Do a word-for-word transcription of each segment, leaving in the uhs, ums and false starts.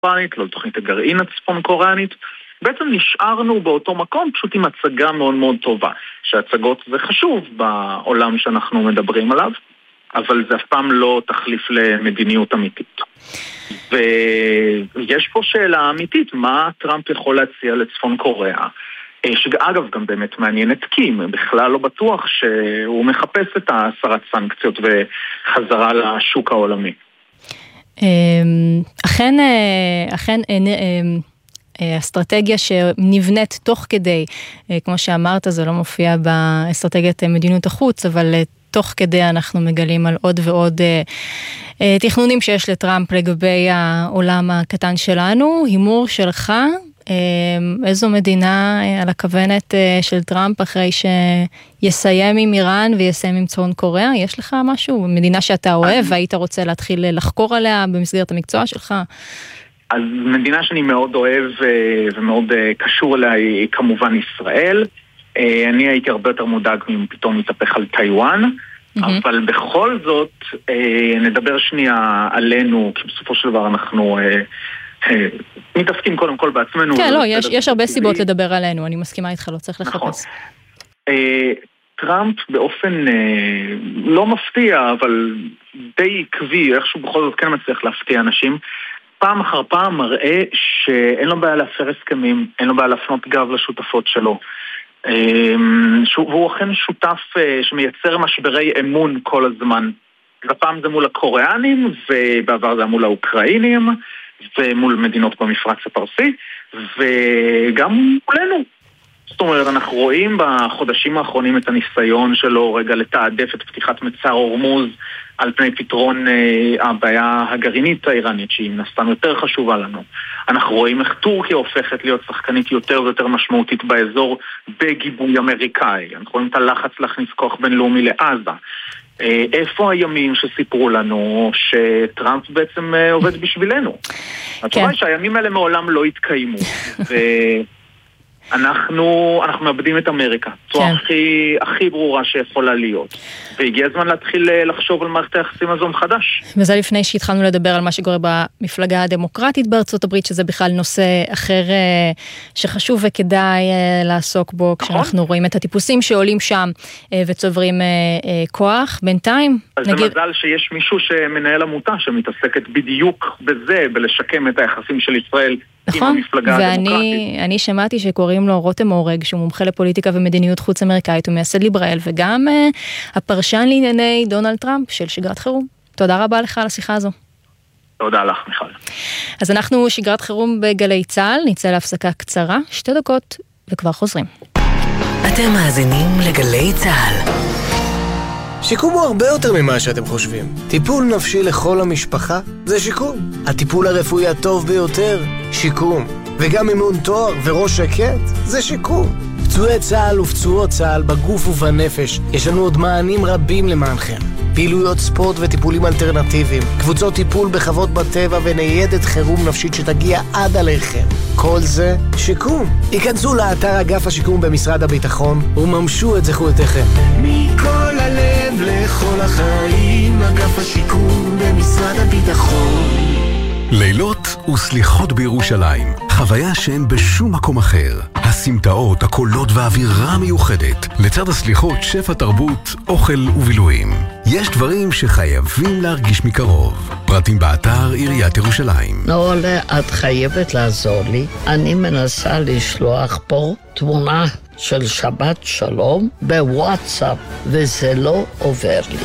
קוריאנית, לא לתוכנית הגרעין הצפון קוריאנית. בעצם נשארנו באותו מקום, פשוט עם הצגה מאוד מאוד טובה. שהצגות זה חשוב בעולם שאנחנו מדברים עליו, אבל זה אף פעם לא תחליף למדיניות אמיתית. ויש פה שאלה אמיתית, מה טראמפ יכול להציע לצפון קוריאה? שאגב גם באמת מעניין את קים, בכלל לא בטוח שהוא מחפש את הסרת סנקציות וחזרה לשוק העולמי. אכן, אכן, אסטרטגיה שנבנית תוך כדי, כמו שאמרת, זה לא מופיע באסטרטגיית מדיניות החוץ, אבל תוך כדי אנחנו מגלים על עוד ועוד תכנונים שיש לטראמפ לגבי העולם הקטן שלנו. הימור שלך, איזו מדינה על הכוונת של טראמפ אחרי שיסיים עם איראן ויסיים עם צפון קוריאה? יש לך משהו? מדינה שאתה אוהב והיית רוצה להתחיל לחקור עליה במסגרת המקצוע שלך? אז מדינה שאני מאוד אוהב ומאוד קשור אליה היא כמובן ישראל. אני הייתי הרבה יותר מודאג אם פתאום מתהפך על טיואן, אבל בכל זאת נדבר שנייה עלינו, כי בסופו של דבר אנחנו מתעסקים קודם כל בעצמנו. כן, לא, יש, יש הרבה סיבות לדבר עלינו, אני מסכימה איתך, לא צריך לחפש. נכון. טראמפ באופן לא מפתיע, אבל די עקבי, איכשהו בכל זאת כן מצליח להפתיע אנשים, פעם אחר פעם מראה שאין לו בעיה להפר הסכמים, אין לו בעיה להפנות גב לשותפות שלו. והוא אכן שותף שמייצר משברי אמון כל הזמן. הפעם זה מול הקוריאנים, ובעבר זה מול האוקראינים, ומול מדינות במפרץ הפרסי, וגם מולנו. זאת אומרת, אנחנו רואים בחודשים האחרונים את הניסיון שלו רגע לתעדף את פתיחת מצר הורמוז על פני פתרון אה, הבעיה הגרעינית האיראנית, שהיא נסתם יותר חשובה לנו. אנחנו רואים איך טורקיה הופכת להיות שחקנית יותר ויותר משמעותית באזור בגיבוי אמריקאי. אנחנו רואים את הלחץ להכניס כוח בינלאומי לעזה. אה, איפה הימים שסיפרו לנו שטראמפ בעצם אה, עובד בשבילנו? כן. התורה היא שהימים האלה מעולם לא התקיימו. ו... אנחנו, אנחנו מאבדים את אמריקה, זו הכי, הכי ברורה שיכולה להיות. והגיע הזמן להתחיל לחשוב על מערכת היחסים הזו מחדש. וזה לפני שהתחלנו לדבר על מה שקורה במפלגה הדמוקרטית בארצות הברית, שזה בכלל נושא אחר שחשוב וכדאי לעסוק בו, כשאנחנו רואים את הטיפוסים שעולים שם וצוברים כוח. בינתיים, אז זה מזל שיש מישהו שמנהל עמותה שמתעסקת בדיוק בזה, בלשקם את היחסים של ישראל נכון, ואני אני שמעתי שקוראים לו רותם אורג, שהוא מומחה לפוליטיקה ומדיניות חוץ אמריקאית, הוא מייסד ליברל, וגם uh, הפרשן לענייני דונלד טראמפ של שגרת חירום. תודה רבה לך על השיחה הזו. תודה לך, מיכל. אז אנחנו שגרת חירום בגלי צהל, נצא להפסקה קצרה, שתי דקות, וכבר חוזרים. אתם מאזינים לגלי צהל. שיקום הוא הרבה יותר ממה שאתם חושבים. טיפול נפשי לכל המשפחה זה שיקום. הטיפול הרפואי הטוב ביותר, שיקום. וגם אימון תואר וראש שקט זה שיקום. פצועי צהל ופצועות צהל בגוף ובנפש, יש לנו עוד מענים רבים למענכם. פעילויות ספורט וטיפולים אלטרנטיביים, קבוצות טיפול בחוות בטבע וניידת חירום נפשית שתגיע עד עליכם. כל זה שיקום. היכנסו לאתר אגף השיקום במשרד הביטחון וממשו את זכויותיכם. מכל הלב לכל החיים, אגף השיקום במשרד הביטחון. לילות וסליחות בירושלים, חוויה שאין בשום מקום אחר. הסמטאות, הקולות והאווירה מיוחדת. לצד הסליחות, שפע תרבות, אוכל ובילויים. יש דברים שחייבים להרגיש מקרוב. פרטים באתר עיריית ירושלים. נולה, את חייבת לעזור לי. אני מנסה לשלוח פה תמונה של שבת שלום בוואטסאפ, וזה לא עובר לי.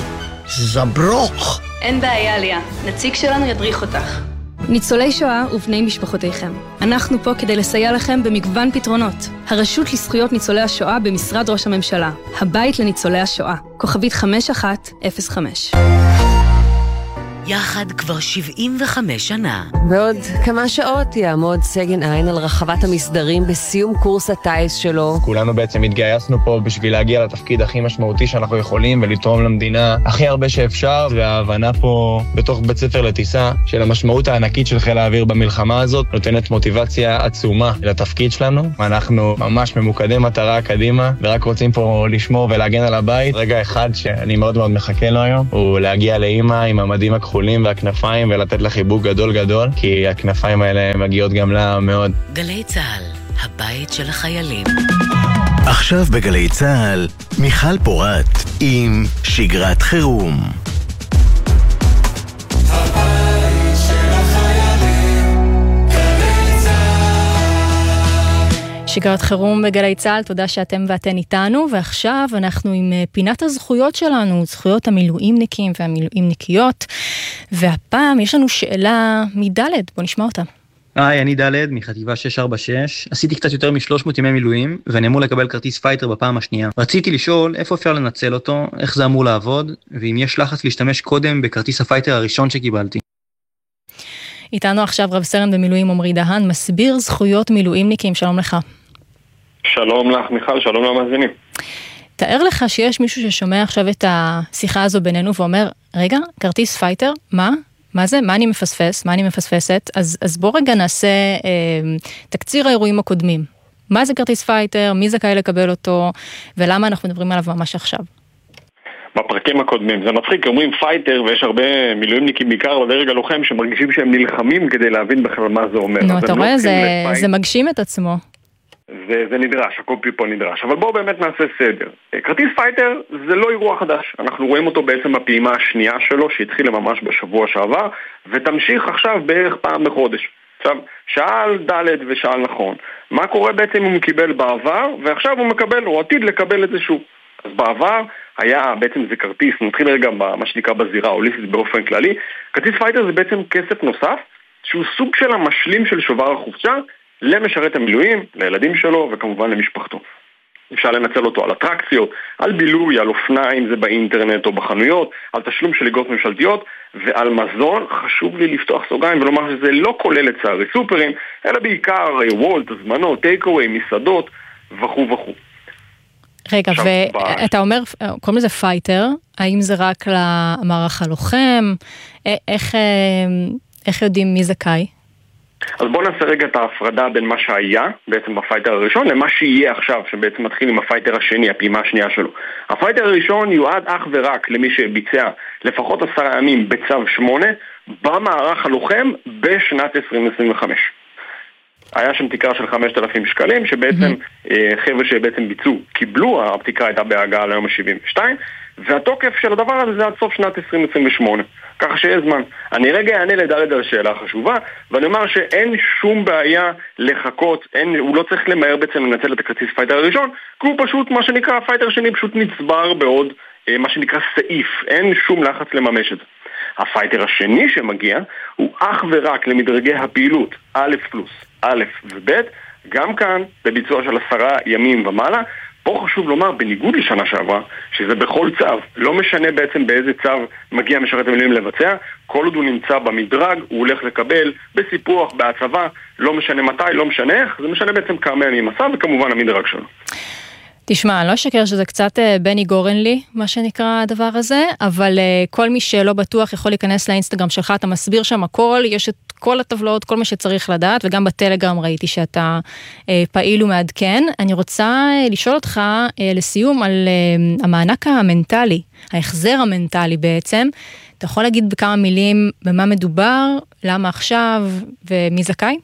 זברוך. אין בעיה, ליה. נציג שלנו ידריך אותך. ניצולי שואה ובני משפחותיכם. אנחנו פה כדי לסייע לכם במגוון פתרונות. הרשות לזכויות ניצולי השואה במשרד ראש הממשלה. הבית לניצולי השואה. כוכבית חמש אחת אפס חמש. יחד כבר שבעים וחמש שנה. בעוד כמה שעות יעמוד סגן עין על רחבת המסדרים בסיום קורס הטייס שלו. כולנו בעצם התגייסנו פה בשביל להגיע לתפקיד הכי משמעותי שאנחנו יכולים ולתרום למדינה הכי הרבה שאפשר, וההבנה פה בתוך בית ספר לטיסה של המשמעות הענקית של חיל האוויר במלחמה הזאת נותנת מוטיבציה עצומה לתפקיד שלנו. אנחנו ממש ממוקדי מטרה קדימה ורק רוצים פה לשמור ולהגן על הבית. רגע אחד שאני מאוד מאוד מחכה לו היום הוא להגיע לאמא עם המדים הכחולים האיחולים והכנפיים ולתת לה חיבוק גדול גדול, כי הכנפיים האלה מגיעות גם לה מאוד. גלי צהל, הבית של החיילים. עכשיו בגלי צהל, מיכל פורט עם שגרת חירום. שגרת חירום בגלי צהל, תודה שאתם ואתן איתנו, ועכשיו אנחנו עם פינת הזכויות שלנו, זכויות המילואימניקים והמילואימניקיות, והפעם יש לנו שאלה מדלת, בוא נשמע אותה. היי, אני דלת, מחטיבה שש ארבע שש, עשיתי קצת יותר מ-שלוש מאות ימי מילואים, ואני אמור לקבל כרטיס פייטר בפעם השנייה. רציתי לשאול איפה אפשר לנצל אותו, איך זה אמור לעבוד, ואם יש לחץ להשתמש קודם בכרטיס הפייטר הראשון שקיבלתי. איתנו עכשיו רב סרן במילואים עמרי דהן, מסביר זכויות מילואימניקים, שלום לך. שלום לך מיכל, שלום למאזינים. תאר לך שיש מישהו ששומע עכשיו את השיחה הזו בינינו ואומר, רגע, כרטיס פייטר, מה? מה זה? מה אני מפספס? מה אני מפספסת? אז, אז בוא רגע נעשה אה, תקציר האירועים הקודמים. מה זה כרטיס פייטר? מי זכאי לקבל אותו? ולמה אנחנו מדברים עליו ממש עכשיו? בפרקים הקודמים. זה מצחיק, אומרים פייטר, ויש הרבה מילואימניקים בעיקר בדרג הלוחם שמרגישים שהם נלחמים כדי להבין בכלל מה זה אומר. נו, אתה רואה, זה, זה מגשים את עצמו. וזה נדרש, הקופי פה נדרש. אבל בואו באמת נעשה סדר. כרטיס פייטר זה לא אירוע חדש. אנחנו רואים אותו בעצם בפעימה השנייה שלו, שהתחילה ממש בשבוע שעבר, ותמשיך עכשיו בערך פעם בחודש. עכשיו, שאל ד' ושאל נכון. מה קורה בעצם אם הוא קיבל בעבר, ועכשיו הוא מקבל, הוא עתיד לקבל איזשהו. אז בעבר היה בעצם זה כרטיס, נתחיל רגע במה שנקרא בזירה ההוליסטית באופן כללי. כרטיס פייטר זה בעצם כסף נוסף, שהוא סוג של המשלים של שובר החופשה, למשרת המילואים, לילדים שלו וכמובן למשפחתו. אפשר לנצל אותו על אטרקציות, על בילוי, על אופניים, זה באינטרנט או בחנויות, על תשלום של ליגות ממשלתיות ועל מזון. חשוב לי לפתוח סוגריים ולומר שזה לא כולל לצערי סופרים, אלא בעיקר וולט, הזמנות, טייקווי, מסעדות וכו' וכו'. רגע, ואתה אומר, קוראים לזה פייטר, האם זה רק למערך הלוחם? איך, איך יודעים מי זכאי? אז בואו נעשה רגע את ההפרדה בין מה שהיה בעצם בפייטר הראשון למה שיהיה עכשיו, שבעצם מתחיל עם הפייטר השני, הפעימה השנייה שלו. הפייטר הראשון יועד אך ורק למי שביצע לפחות עשרה ימים בצו שמונה במערך הלוחם בשנת עשרים עשרים וחמש. היה שם תקרה של חמשת אלפים שקלים שבעצם mm-hmm. חבר'ה שבעצם ביצעו קיבלו, התקרה הייתה בהגעה ליום ה-שבעים ושתיים, והתוקף של הדבר הזה זה עד סוף שנת עשרים עשרים ושמונה, ככה שיש זמן. אני רגע אענה לדלת על שאלה חשובה, ואני אומר שאין שום בעיה לחכות, אין, הוא לא צריך למהר בעצם לנצל את הכרטיס פייטר הראשון, כי הוא פשוט, מה שנקרא, הפייטר שני פשוט נצבר בעוד, מה שנקרא סעיף, אין שום לחץ לממש את זה. הפייטר השני שמגיע הוא אך ורק למדרגי הפעילות א' פלוס, א' וב', גם כאן בביצוע של עשרה ימים ומעלה. פה חשוב לומר, בניגוד לשנה שעברה, שזה בכל צו, לא משנה בעצם באיזה צו מגיע משרת המילואים לבצע, כל עוד הוא נמצא במדרג, הוא הולך לקבל בסיפוח, בהצבה, לא משנה מתי, לא משנה איך, זה משנה בעצם כמה ימים עשה, וכמובן המדרג שלו. תשמע, אני לא אשקר שזה קצת בני גורן לי, מה שנקרא הדבר הזה, אבל כל מי שלא בטוח יכול להיכנס לאינסטגרם שלך, אתה מסביר שם הכל, יש את כל הטבלאות, כל מה שצריך לדעת, וגם בטלגרם ראיתי שאתה פעיל ומעדכן. אני רוצה לשאול אותך לסיום על המענק המנטלי, ההחזר המנטלי בעצם. אתה יכול להגיד בכמה מילים במה מדובר, למה עכשיו ומי זכאי?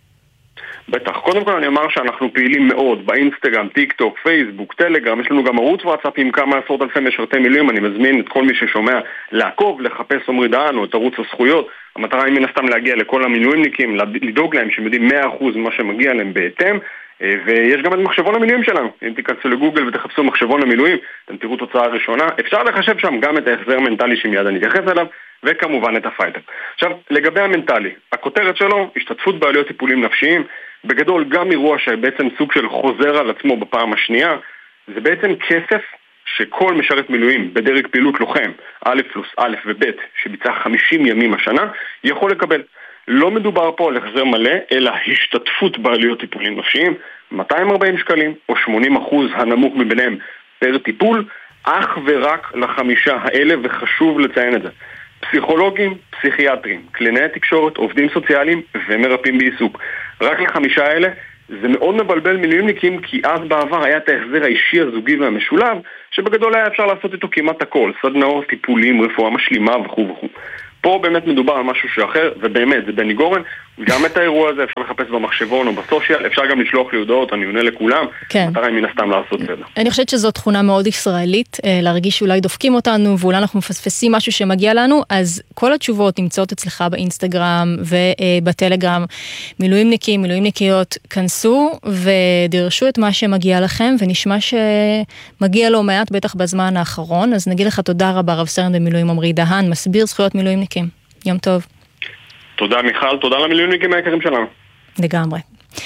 בטח. קודם כל אני אומר שאנחנו פעילים מאוד באינסטגרם, טיק טוק, פייסבוק, טלגרם, יש לנו גם ערוץ וואטסאפ עם כמה עשרות אלפי משרתי מילואים. אני מזמין את כל מי ששומע לעקוב, לחפש עמרי דהן או את ערוץ הזכויות. המטרה היא מן הסתם להגיע לכל המילואימניקים, לדאוג להם שהם יודעים מאה אחוז ממה שמגיע להם בהתאם, ויש גם את מחשבון המילואים שלנו. אם תיכנסו לגוגל ותחפשו מחשבון המילואים, אתם תראו תוצאה ראשונה. אפשר לחשב שם גם את ההחזר מנטלי שמיד אני אתייחס אליו, וכמובן את הפייטר. עכשיו, לגבי המנטלי, הכותרת שלו, השתתפות בעלויות טיפולים נפשיים, בגדול גם אירוע שבעצם סוג של חוזר על עצמו בפעם השנייה, זה בעצם כסף שכל משרת מילואים בדרג פעילות לוחם, א' פלוס א' וב' שביצע חמישים ימים השנה, יכול לקבל. לא מדובר פה על החזר מלא, אלא השתתפות בעלויות טיפולים נפשיים, מאתיים וארבעים שקלים, או שמונים אחוז הנמוך מביניהם פר טיפול, אך ורק לחמישה האלה, וחשוב לציין את זה. פסיכולוגים, פסיכיאטרים, קלינאי תקשורת, עובדים סוציאליים ומרפאים בעיסוק. רק לחמישה האלה. זה מאוד מבלבל מילואימניקים, כי אז בעבר היה את ההחזר האישי הזוגי והמשולב, שבגדול היה אפשר לעשות איתו כמעט הכל, סדנאות, טיפולים, רפואה משלימה וכו' וכו'. פה באמת מדובר על משהו שאחר, ובאמת, זה בני גורן, גם את האירוע הזה אפשר לחפש במחשבון או בסושיאל, אפשר גם לשלוח לי הודעות, אני עונה לכולם, כן. מטרה היא מן הסתם לעשות סדר. אני חושבת שזו תכונה מאוד ישראלית, להרגיש שאולי דופקים אותנו, ואולי אנחנו מפספסים משהו שמגיע לנו, אז כל התשובות נמצאות אצלך באינסטגרם ובטלגרם, מילואימניקים, מילואימניקיות, כנסו ודרשו את מה שמגיע לכם, ונשמע שמגיע לו מעט בטח בזמן האחרון, אז נגיד לך תודה רבה רב סרן במילואים עמרי דהן, מסביר זכויות מילואימניקים. יום טוב. תודה מיכל, תודה למילואימניקים היקרים שלנו. לגמרי.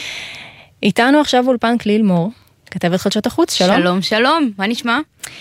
איתנו עכשיו אולפן כליל מור, כתבת חדשות החוץ, שלום. שלום, שלום, מה נשמע?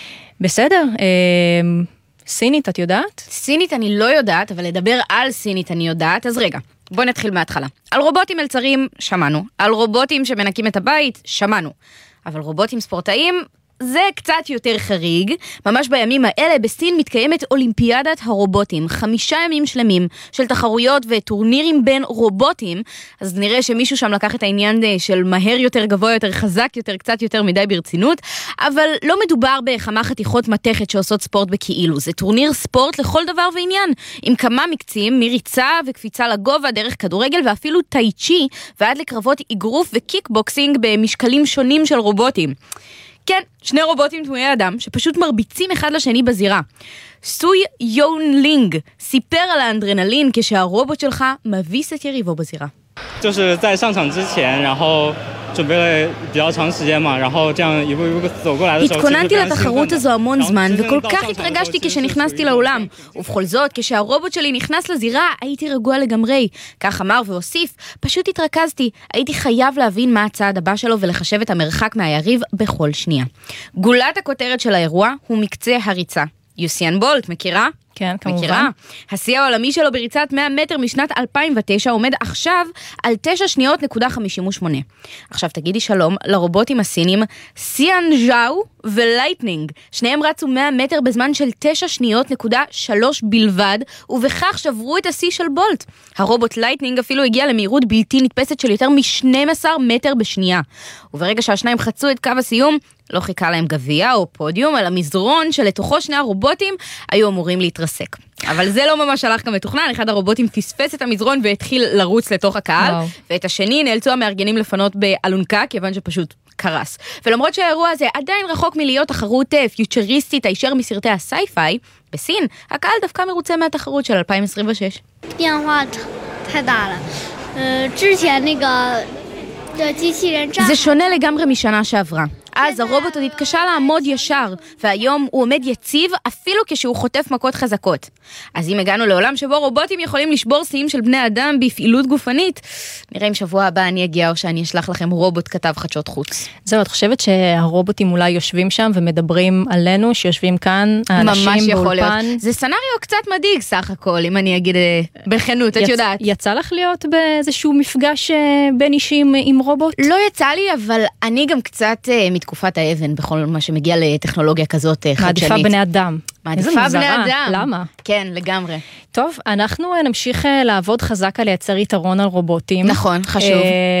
בסדר, אה, סינית את יודעת? סינית אני לא יודעת, אבל לדבר על סינית אני יודעת, אז רגע, בוא נתחיל מההתחלה. על רובוטים מלצרים, שמענו. על רובוטים שמנקים את הבית, שמענו. אבל רובוטים ספורטאים, זה קצת יותר חריג. ממש בימים האלה בסין מתקיימת אולימפיאדת הרובוטים. חמישה ימים שלמים של תחרויות וטורנירים בין רובוטים. אז נראה שמישהו שם לקח את העניין של מהר יותר, גבוה יותר, חזק יותר, קצת יותר מדי ברצינות. אבל לא מדובר בכמה חתיכות מתכת שעושות ספורט בכאילו. זה טורניר ספורט לכל דבר ועניין. עם כמה מקצים, מריצה וקפיצה לגובה, דרך כדורגל ואפילו טאי צ'י, ועד לקרבות אגרוף וקיקבוקסינג במשקלים שונים של רובוטים. כן, שני רובוטים דמויי אדם שפשוט מרביצים אחד לשני בזירה. סוי יון לינג סיפר על האנדרנלין כשהרובוט שלך מביס את יריבו בזירה. 就是在上场之前然后准备了比较长时间嘛然后这样一步一步走过来的时候 התכוננתי לתחרות הזו המון זמן וכל כך התרגשתי כשנכנסתי לאולם ובכל זאת כשהרובוט שלי נכנס לזירה הייתי רגוע לגמרי כך אמר והוסיף פשוט התרכזתי הייתי חייב להבין מה הצעד הבא שלו ולחשב את המרחק מהיריב בכל שנייה. גולת הכותרת של האירוע הוא מקצה הריצה. יוסיין בולט, מכירה? כן, כמובן. מכירה? השיא העולמי שלו בריצת מאה מטר משנת אלפיים ותשע עומד עכשיו על תשע שניות נקודה חמישים ושמונה. עכשיו תגידי שלום לרובוטים הסינים סיאן ז'או ולייטנינג. שניהם רצו מאה מטר בזמן של תשע שניות נקודה שלוש בלבד, ובכך שברו את השיא של בולט. הרובוט לייטנינג אפילו הגיע למהירות בלתי נתפסת של יותר מ-שנים עשר מטר בשנייה. וברגע שהשניים חצו את קו הסיום, לא חיכה להם גביע או פודיום, על המזרון שלתוכו שני הרובוטים היו אמורים להתרסק. אבל זה לא ממש הלך גם מתוכנן, אחד הרובוטים פספס את המזרון והתחיל לרוץ לתוך הקהל, וואו. ואת השני נאלצו המארגנים לפנות באלונקה, כיוון שפשוט קרס. ולמרות שהאירוע הזה עדיין רחוק מלהיות תחרות פיוטריסטית הישר מסרטי הסייפיי, בסין, הקהל דווקא מרוצה מהתחרות של אלפיים עשרים ושש. 变化太大了。呃，之前那个的机器人站 זה שונה לגמרי משנה שעברה. אז הרובוט עוד התקשה לעמוד ישר, והיום הוא עומד יציב אפילו כשהוא חוטף מכות חזקות. אז אם הגענו לעולם שבו רובוטים יכולים לשבור שיאים של בני אדם בפעילות גופנית, נראה אם שבוע הבא אני אגיע או שאני אשלח לכם רובוט כתב חדשות חוץ. זהו, את חושבת שהרובוטים אולי יושבים שם ומדברים עלינו, שיושבים כאן, האנשים באולפן? זה סנריו קצת מדאיג סך הכל, אם אני אגיד בכנות, את יודעת. יצא לך להיות באיזשהו מפגש בין אישים עם רובוט? לא יצא לי, אבל אני גם קצת מתקופת האבן בכל מה שמגיע לטכנולוגיה כזאת חדשנית. מעדיפה בני אדם. מעדיפה בני אדם. למה? כן, לגמרי. טוב, אנחנו נמשיך לעבוד חזק על לייצר יתרון על רובוטים. נכון, חשוב.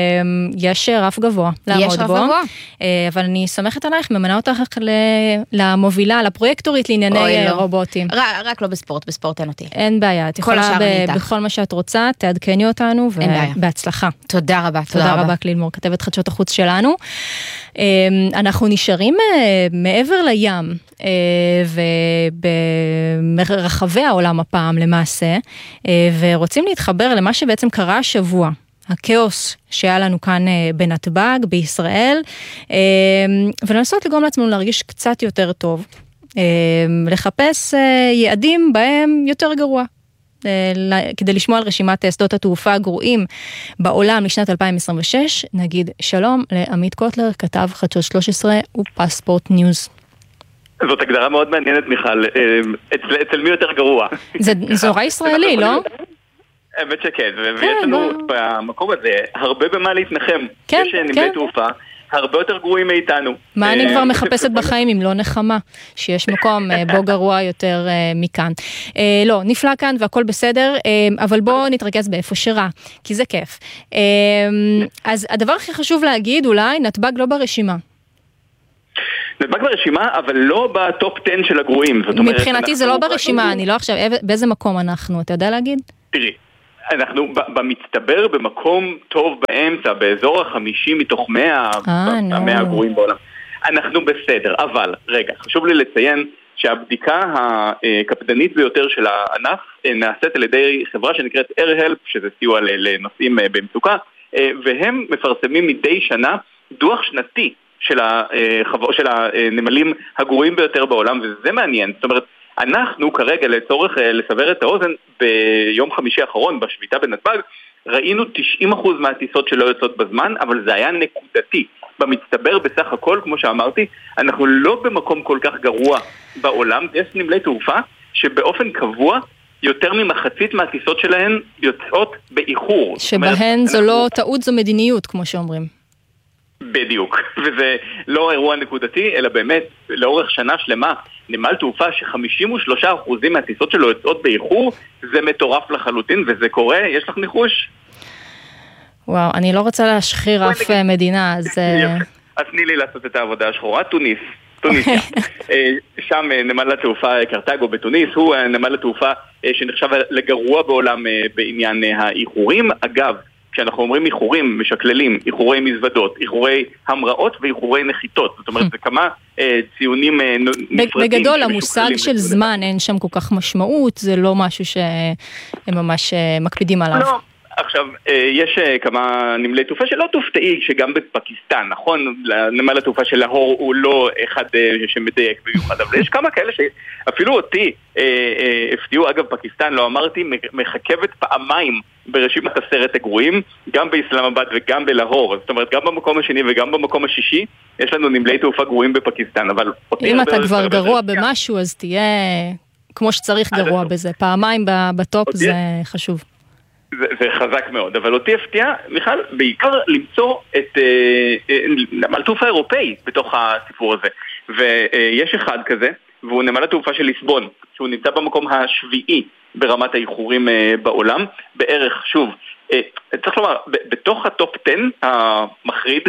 יש רף גבוה לעמוד בו. יש רף גבוה. אבל אני סומכת עלייך, ממנה אותך למובילה, לפרויקטורית לענייני רובוטים. רק לא בספורט, בספורט אין אותי. אין בעיה, את יכולה בכל מה שאת רוצה, תעדכני אותנו ובהצלחה. תודה רבה. תודה רבה, כליל מור, כתבת חדשות החוץ שלנו. אנחנו נשארים מעבר לים וברחבי העולם הפעם למעשה, ורוצים להתחבר למה שבעצם קרה השבוע. הכאוס שהיה לנו כאן בנתב"ג, בישראל, ולנסות לגרום לעצמנו להרגיש קצת יותר טוב, לחפש יעדים בהם יותר גרוע. כדי לשמוע על רשימת שדות התעופה הגרועים בעולם לשנת אלפיים עשרים ושש, נגיד שלום לעמית קוטלר, כתב חדשות שלוש עשרה ופספורט ניוז. זאת הגדרה מאוד מעניינת, מיכל. אצל מי יותר גרוע? זה נורא ישראלי, לא? האמת שכן, ויש לנו במקום הזה הרבה במה להתנחם. יש נמלי תעופה הרבה יותר גרועים מאיתנו. מה אני כבר מחפשת בחיים אם לא נחמה, שיש מקום בו גרוע יותר מכאן. לא, נפלא כאן והכל בסדר, אבל בואו נתרכז באיפה שרע, כי זה כיף. אז הדבר הכי חשוב להגיד, אולי, נתב"ג לא ברשימה. נדבק ברשימה, אבל לא בטופ עשר של הגרועים. מבחינתי זה לא ברשימה, אני לא עכשיו, באיזה מקום אנחנו, אתה יודע להגיד? תראי, אנחנו במצטבר במקום טוב באמצע, באזור החמישים מתוך מאה, המאה הגרועים בעולם. אנחנו בסדר, אבל רגע, חשוב לי לציין שהבדיקה הקפדנית ביותר של הענף נעשית על ידי חברה שנקראת AirHelp, שזה סיוע לנושאים במצוקה, והם מפרסמים מדי שנה דוח שנתי של, החבר... של הנמלים הגרועים ביותר בעולם, וזה מעניין. זאת אומרת, אנחנו כרגע לצורך לסבר את האוזן, ביום חמישי האחרון, בשביתה בנתב"ג, ראינו תשעים אחוז מהטיסות שלא יוצאות בזמן, אבל זה היה נקודתי. במצטבר בסך הכל, כמו שאמרתי, אנחנו לא במקום כל כך גרוע בעולם. יש נמלי תעופה שבאופן קבוע יותר ממחצית מהטיסות שלהן יוצאות באיחור. שבהן זו לא טעות, זו מדיניות, כמו שאומרים. בדיוק, וזה לא אירוע נקודתי, אלא באמת לאורך שנה שלמה, נמל תעופה ש-חמישים ושלושה אחוז מהטיסות שלו יוצאות באיחור, זה מטורף לחלוטין, וזה קורה, יש לך ניחוש? וואו, אני לא רוצה להשחיר אף מדינה, אז... אז תני לי לעשות את העבודה השחורה, טוניס, טוניסיה. שם נמל התעופה קרטגו בתוניס, הוא נמל התעופה שנחשב לגרוע בעולם בעניין האיחורים. אגב, כשאנחנו אומרים איחורים, משקללים, איחורי מזוודות, איחורי המראות ואיחורי נחיתות. זאת אומרת, זה כמה אה, ציונים אה, נפרדים. בגדול, המושג של זמן אין שם כל כך משמעות, זה לא משהו שהם ממש מקפידים עליו. לא. עכשיו, יש כמה נמלי תעופה שלא תופתעי שגם בפקיסטן, נכון? נמל התעופה של להור הוא לא אחד שמדייק במיוחד, אבל יש כמה כאלה שאפילו אותי הפתיעו. אגב, פקיסטן, לא אמרתי, מחכבת פעמיים ברשימת עשרת הגרועים, גם באסלאמבאד וגם בלהור. זאת אומרת, גם במקום השני וגם במקום השישי יש לנו נמלי תעופה גרועים בפקיסטן, אבל... אם אתה כבר גרוע במשהו, אז תהיה כמו שצריך גרוע בזה. פעמיים בטופ זה חשוב. זה, זה חזק מאוד, אבל אותי הפתיע, מיכל, בעיקר למצוא את נמל תעופה אירופאי בתוך הסיפור הזה. ויש אחד כזה, והוא נמל התעופה של ליסבון, שהוא נמצא במקום השביעי ברמת האיחורים בעולם, בערך, שוב, צריך לומר, בתוך הטופ עשר המחריד,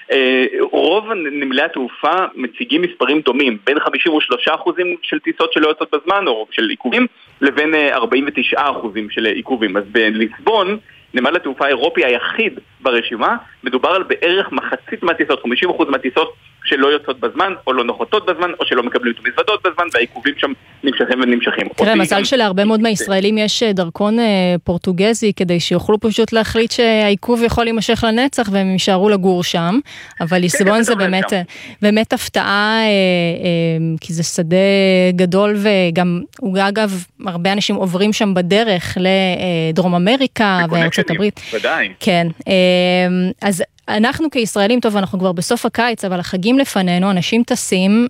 רוב נמלי התעופה מציגים מספרים דומים, בין חמישים ושלושה אחוזים של טיסות שלא יוצאות בזמן, או של עיכובים, לבין ארבעים ותשעה אחוזים של עיכובים. אז בליסבון, נמל התעופה האירופי היחיד ברשימה, מדובר על בערך מחצית מהטיסות, חמישים אחוז מהטיסות שלא יוצאות בזמן, או לא נוחתות בזמן, או שלא מקבלים את המזוודות בזמן, והעיכובים שם נמשכים ונמשכים. תראה, מזל שלהרבה מאוד מהישראלים יש דרכון פורטוגזי, כדי שיוכלו פשוט להחליט שהעיכוב יכול להימשך לנצח, והם יישארו לגור שם, אבל ליסבון זה באמת, באמת הפתעה, כי זה שדה גדול, וגם, אגב, הרבה אנשים עוברים שם בדרך לדרום אמריקה וארצות הברית. ודאי. כן, אז אנחנו כישראלים, טוב, אנחנו כבר בסוף הקיץ, אבל החגים לפנינו, אנשים טסים,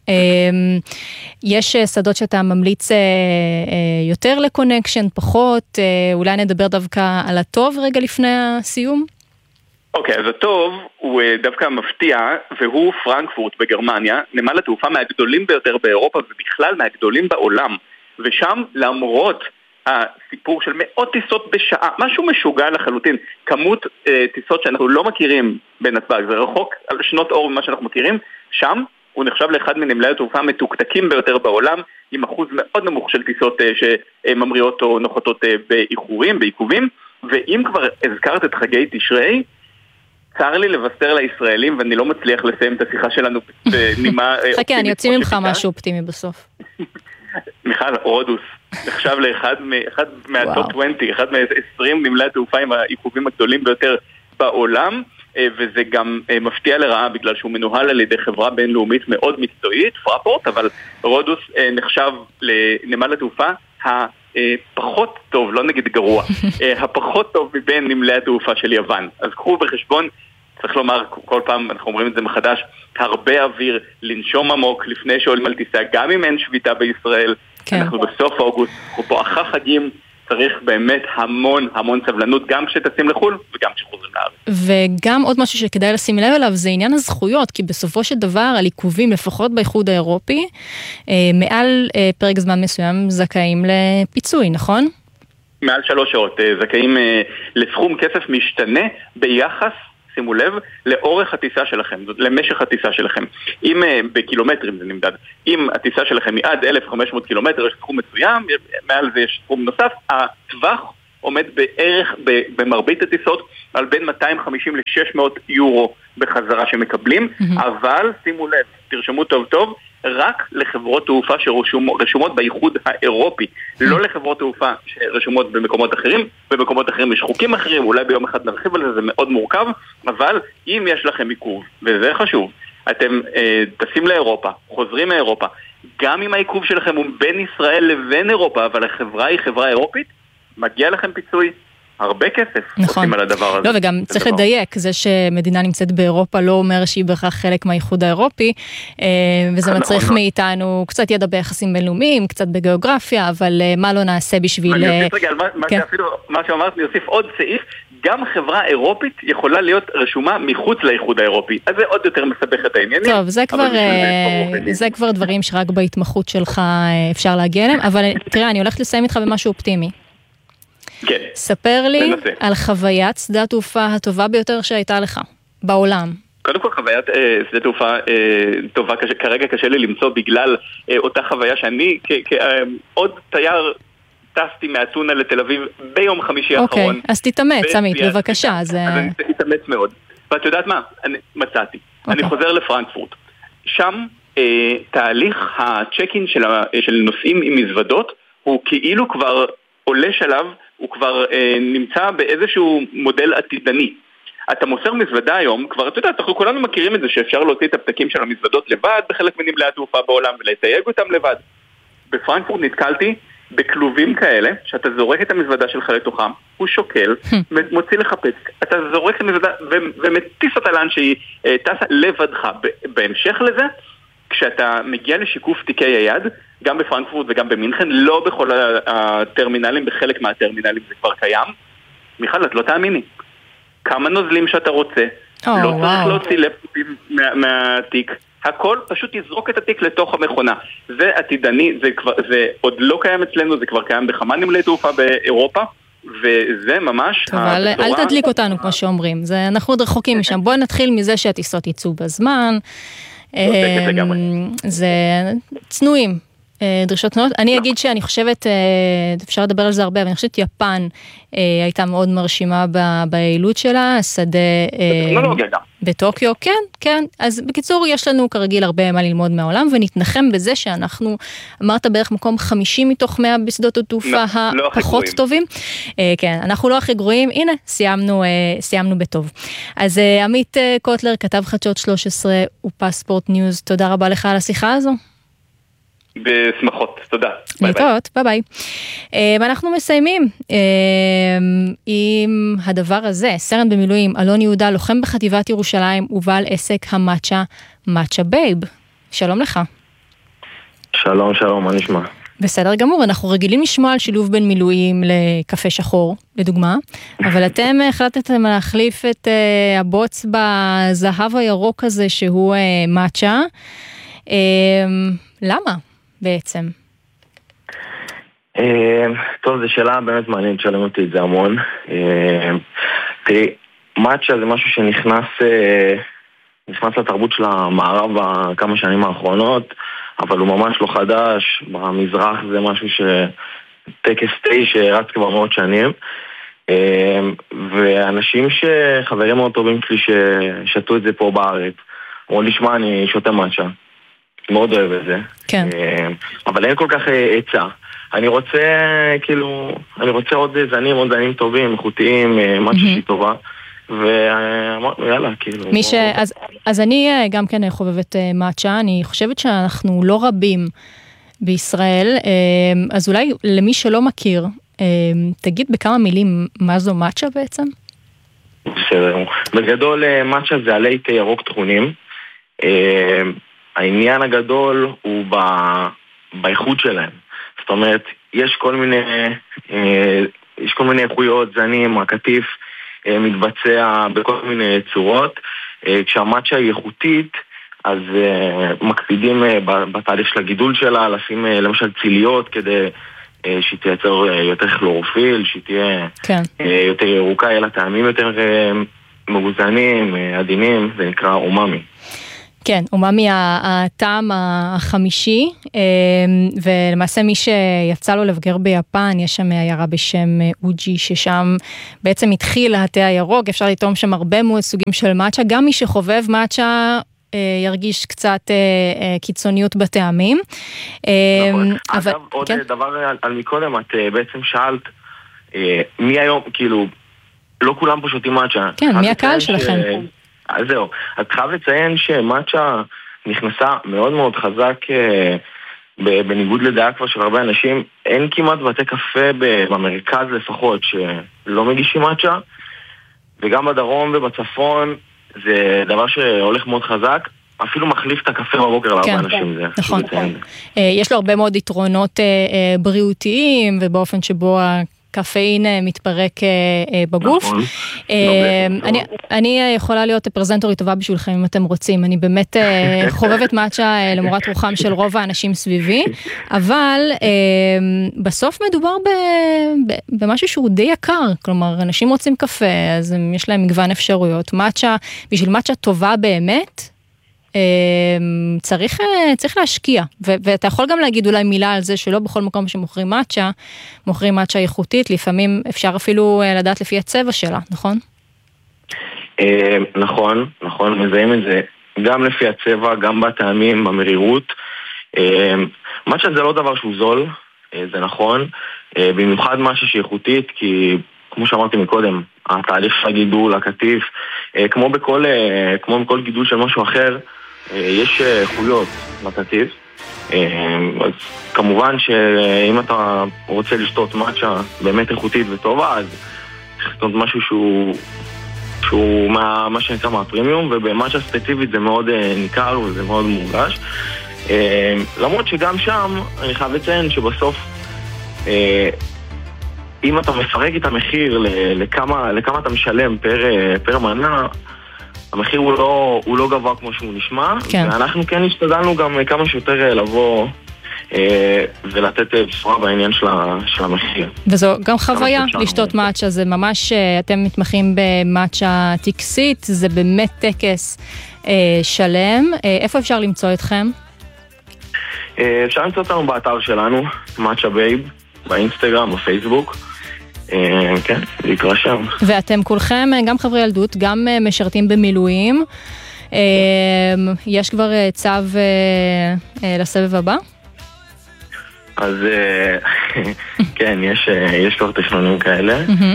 יש שדות שאתה ממליץ יותר לקונקשן, פחות, אולי נדבר דווקא על הטוב רגע לפני הסיום? אוקיי, אז הטוב הוא דווקא מפתיע, והוא פרנקפורט בגרמניה, נמל התעופה מהגדולים ביותר באירופה, ובכלל מהגדולים בעולם, ושם למרות הסיפור של מאות טיסות בשעה, משהו משוגע לחלוטין, כמות אה, טיסות שאנחנו לא מכירים בנתב"ג, זה רחוק על שנות אור ממה שאנחנו מכירים, שם הוא נחשב לאחד מנמלי התעופה המתוקתקים ביותר בעולם, עם אחוז מאוד נמוך של טיסות אה, שממריאות או נוחתות אה, באיחורים, בעיכובים, ואם כבר הזכרת את חגי תשרי, צר לי לבשר לישראלים, ואני לא מצליח לסיים את השיחה שלנו בנימה אופטימית. חכה, אני יוצאים ממך משהו אופטימי בסוף. מיכל, רודוס, נחשב לאחד אחד מהטופ עשרים, אחד מה-עשרים נמלי התעופה עם העיכובים הגדולים ביותר בעולם, וזה גם מפתיע לרעה בגלל שהוא מנוהל על ידי חברה בינלאומית מאוד מקצועית, פרפורט, אבל רודוס נחשב לנמל התעופה הפחות טוב, לא נגיד גרוע, הפחות טוב מבין נמלי התעופה של יוון. אז קחו בחשבון, צריך לומר, כל פעם אנחנו אומרים את זה מחדש, הרבה אוויר, לנשום עמוק לפני שעולים על טיסה, גם אם אין שביתה בישראל, כן. אנחנו בסוף אוגוסט, אנחנו פה אחרי חגים, צריך באמת המון המון סבלנות, גם כשטסים לחול וגם כשחוזרים לארץ. וגם עוד משהו שכדאי לשים לב אליו, זה עניין הזכויות, כי בסופו של דבר, על עיכובים, לפחות באיחוד האירופי, מעל פרק זמן מסוים זכאים לפיצוי, נכון? מעל שלוש שעות, זכאים לסכום כסף משתנה ביחס שימו לב, לאורך הטיסה שלכם, זאת למשך הטיסה שלכם. אם בקילומטרים זה נמדד, אם הטיסה שלכם היא עד אלף וחמש מאות קילומטר, יש סכום מסוים, מעל זה יש סכום נוסף, הטווח עומד בערך במרבית הטיסות על בין מאתיים וחמישים ל-שש מאות יורו בחזרה שמקבלים, mm-hmm. אבל שימו לב, תרשמו טוב טוב, רק לחברות תעופה שרשומות באיחוד האירופי, mm-hmm. לא לחברות תעופה שרשומות במקומות אחרים, במקומות אחרים יש חוקים אחרים, אולי ביום אחד נרחיב על זה, זה מאוד מורכב, אבל אם יש לכם עיכוב, וזה חשוב, אתם אה, טסים לאירופה, חוזרים מאירופה, גם אם העיכוב שלכם הוא בין ישראל לבין אירופה, אבל החברה היא חברה אירופית, מגיע לכם פיצוי, הרבה כסף נכון. על הדבר הזה. לא, וגם צריך דבר. לדייק, זה שמדינה נמצאת באירופה לא אומר שהיא בהכרח חלק מהאיחוד האירופי, וזה מצריך נכון. מאיתנו קצת ידע ביחסים בינלאומיים, קצת בגיאוגרפיה, אבל מה לא נעשה בשביל... אני אוסיף רגע, מה, כן. מה, שאפילו, מה שאמרת, אני אוסיף עוד סעיף, גם חברה אירופית יכולה להיות רשומה מחוץ לאיחוד האירופי, אז זה עוד יותר מסבך את העניינים. טוב, זה כבר, זה, זה כבר דברים שרק בהתמחות שלך אפשר להגיע אליהם, אבל תראה, אני הולכת לסיים איתך במשהו אופטימי. כן. ספר לי בנושא. על חוויית שדה התעופה הטובה ביותר שהייתה לך בעולם. קודם כל חוויית אה, שדה תעופה אה, טובה, קשה, כרגע קשה לי למצוא בגלל אה, אותה חוויה שאני כעוד אה, תייר טסתי מאתונה לתל אביב ביום חמישי אוקיי, האחרון. אז תתאמץ, עמית, בבקשה. אז אני תתאמץ מאוד. ואת יודעת מה? אני מצאתי. אני חוזר לפרנקפורט. שם אה, תהליך הצ'קין של, של נוסעים עם מזוודות הוא כאילו כבר עולה שלב, הוא כבר אה, נמצא באיזשהו מודל עתידני. אתה מוסר מזוודה היום, כבר אתה יודע, אנחנו כולנו מכירים את זה שאפשר להוציא את הפתקים של המזוודות לבד בחלק מנמלי התעופה בעולם ולתייג אותם לבד. בפרנקפורט נתקלתי בכלובים כאלה, שאתה זורק את המזוודה שלך לתוכם, הוא שוקל, מוציא לך פתק, אתה זורק את המזוודה ומטיס אותה לאן שהיא אה, טסה לבדך. בהמשך לזה, כשאתה מגיע לשיקוף תיקי היד, גם בפרנקפורט וגם במינכן, לא בכל הטרמינלים, בחלק מהטרמינלים זה כבר קיים. מיכל, את לא תאמיני. כמה נוזלים שאתה רוצה, oh, לא wow. צריך להוציא לפטופים מה, מהתיק, הכל פשוט יזרוק את התיק לתוך המכונה. זה עתידני, זה, כבר, זה עוד לא קיים אצלנו, זה כבר קיים בכמה נמלי תעופה באירופה, וזה ממש... טוב, אבל אל תדליק אותנו כמו שאומרים, זה, אנחנו עוד רחוקים משם. בואו נתחיל מזה שהטיסות יצאו בזמן, זה צנועים. דרישות תנועות. אני אגיד שאני חושבת, אפשר לדבר על זה הרבה, אבל אני חושבת יפן הייתה מאוד מרשימה ביעילות שלה, השדה בטוקיו, כן, כן. אז בקיצור, יש לנו כרגיל הרבה מה ללמוד מהעולם, ונתנחם בזה שאנחנו, אמרת בערך מקום חמישים מתוך מאה בשדות התעופה הפחות טובים. כן, אנחנו לא הכי גרועים, הנה, סיימנו, סיימנו בטוב. אז עמית קוטלר, כתב חדשות שלוש עשרה ופספורט ניוז, תודה רבה לך על השיחה הזו. בשמחות, תודה. להתראות, ביי ביי. ואנחנו מסיימים עם הדבר הזה, סרן במילואים, אלון יהודה, לוחם בחטיבת ירושלים ובעל עסק המאצ'ה, מאצ'ה בייב. שלום לך. שלום, שלום, מה נשמע? בסדר גמור, אנחנו רגילים לשמוע על שילוב בין מילואים לקפה שחור, לדוגמה, אבל אתם החלטתם להחליף את הבוץ בזהב הירוק הזה שהוא מאצ'ה. למה? בעצם. טוב, זו שאלה באמת מעניינת, שאלנו אותי את זה המון. תראי, מאצ'ה זה משהו שנכנס נכנס לתרבות של המערב בכמה שנים האחרונות, אבל הוא ממש לא חדש. במזרח זה משהו שטקס תה שרץ כבר מאות שנים, ואנשים שחברים מאוד טובים שלי ששתו את זה פה בארץ אמרו לי, שמע, אני שותה מאצ'ה, מאוד אוהב את זה. כן. אבל אין כל כך עצה. אני רוצה, כאילו, אני רוצה עוד זנים, עוד זנים טובים, איכותיים, משהו שהיא טובה. ואמרנו, יאללה, כאילו. מי ש... אז, אז אני גם כן חובבת מאצ'ה, אני חושבת שאנחנו לא רבים בישראל, אז אולי למי שלא מכיר, תגיד בכמה מילים מה זו מאצ'ה בעצם? בסדר. בגדול, מאצ'ה זה עלי תה ירוק טחונים. העניין הגדול הוא ב... באיכות שלהם. זאת אומרת, יש כל מיני, יש כל מיני איכויות, זנים, הקטיף מתבצע בכל מיני צורות. כשהמאצ'ה היא איכותית, אז מקפידים בתהליך של הגידול שלה, לשים למשל ציליות כדי שהיא תייצר יותר כלורופיל, שהיא תהיה כן. יותר ירוקה, יהיה לה טעמים יותר מאוזנים, עדינים, זה נקרא אומאמי. כן, אומאמי הטעם החמישי, ולמעשה מי שיצא לו לבגר ביפן, יש שם עיירה בשם אוג'י, ששם בעצם התחיל התה הירוק, אפשר לטעום שם הרבה מאוד סוגים של מאצ'ה, גם מי שחובב מאצ'ה ירגיש קצת קיצוניות בטעמים. אגב, עוד דבר על מקודם, את בעצם שאלת, מי היום, כאילו, לא כולם פה שותים מאצ'ה. כן, מי הקהל שלכם? אז זהו, את חייב לציין שמאצ'ה נכנסה מאוד מאוד חזק, בניגוד לדעה כבר של הרבה אנשים, אין כמעט בתי קפה במרכז לפחות שלא מגישים מאצ'ה, וגם בדרום ובצפון זה דבר שהולך מאוד חזק, אפילו מחליף את הקפה בבוקר להרבה אנשים. זה נכון, נכון. יש לו הרבה מאוד יתרונות בריאותיים, ובאופן שבו קפאין מתפרק בגוף. אני יכולה להיות פרזנטורית טובה בשבילכם אם אתם רוצים. אני באמת חובבת מאצ'ה למורת רוחם של רוב האנשים סביבי, אבל בסוף מדובר במשהו שהוא די יקר. כלומר, אנשים רוצים קפה, אז יש להם מגוון אפשרויות. מאצ'ה, בשביל מאצ'ה טובה באמת, צריך, צריך להשקיע, ו- ואתה יכול גם להגיד אולי מילה על זה שלא בכל מקום שמוכרים מאצ'ה, מוכרים מאצ'ה איכותית, לפעמים אפשר אפילו לדעת לפי הצבע שלה, נכון? נכון, נכון, מזהים את זה גם לפי הצבע, גם בטעמים, במרירות. מאצ'ה זה לא דבר שהוא זול, זה נכון, במיוחד מאצ'ה שהיא איכותית, כי כמו שאמרתי מקודם, התהליך של הגידול, הקטיף, כמו בכל, כמו בכל גידול של משהו אחר, יש איכויות לקטיף. אז כמובן שאם אתה רוצה לשתות מאצ'ה באמת איכותית וטובה, אז צריך לשתות משהו שהוא, שהוא מה, מה שנקרא מהפרימיום, ובמאצ'ה ספציפית זה מאוד ניכר וזה מאוד מורגש. למרות שגם שם אני חייב לציין שבסוף אם אתה מפרק את המחיר לכמה, לכמה אתה משלם פר, פר מנה, המחיר הוא לא, הוא לא גבוה כמו שהוא נשמע, כן. ואנחנו כן השתדלנו גם כמה שיותר לבוא אה, ולתת בשורה בעניין של, של המחיר. וזו גם חוויה לשתות מאצ'ה, זה ממש, אתם מתמחים במאצ'ה טקסית, זה באמת טקס אה, שלם. אה, איפה אפשר למצוא אתכם? אה, אפשר למצוא אותנו באתר שלנו, מאצ'ה בייב, באינסטגרם, בפייסבוק. כן, להתרשם. ואתם כולכם, גם חברי ילדות, גם משרתים במילואים. יש כבר צו לסבב הבא? אז כן, יש כבר תכנונים כאלה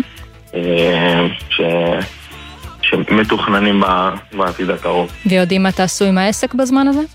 שמתוכננים בעתיד הקרוב. ויודעים מה תעשו עם העסק בזמן הזה?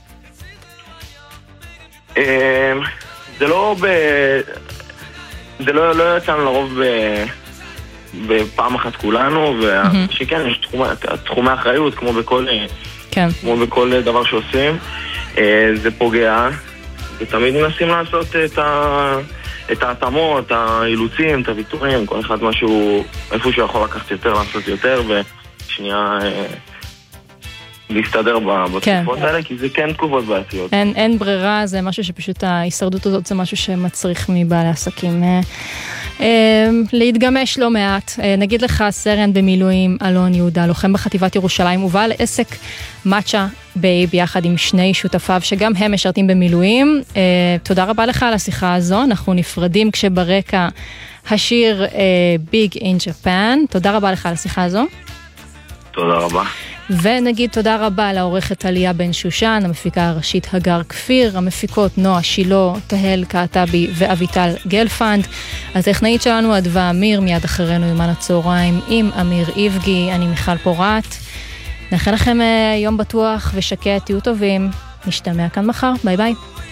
זה לא ב... זה לא, לא יצאנו לרוב ב, בפעם אחת כולנו, ושכן, יש תחומי, תחומי אחריות, כמו בכל, כן. כמו בכל דבר שעושים. זה פוגע, ותמיד מנסים לעשות את, ה, את ההתאמות, האילוצים, את הוויתורים, כל אחד משהו, איפה שהוא יכול לקחת יותר, לעשות יותר, ושנייה להסתדר בתקופות כן. האלה, כי זה כן תקופות בעתיות. אין, אין ברירה, זה משהו שפשוט ההישרדות הזאת זה משהו שמצריך מבעלי עסקים. אה, אה, להתגמש לא מעט. אה, נגיד לך סרן במילואים אלון יהודה, לוחם בחטיבת ירושלים, ובעל עסק מאצ'ה בייב יחד עם שני שותפיו שגם הם משרתים במילואים. אה, תודה רבה לך על השיחה הזו, אנחנו נפרדים כשברקע השיר אה, Big in Japan. תודה רבה לך על השיחה הזו. תודה רבה. ונגיד תודה רבה לעורכת עליה בן שושן, המפיקה הראשית הגר כפיר, המפיקות נועה שילו, תהל קעטבי ואביטל גלפנד, הטכנאית שלנו אדווה אמיר, מיד אחרינו יומן הצהריים עם אמיר איבגי, אני מיכל פורט. נאחל לכם יום בטוח ושקט, תהיו טובים, נשתמע כאן מחר, ביי ביי.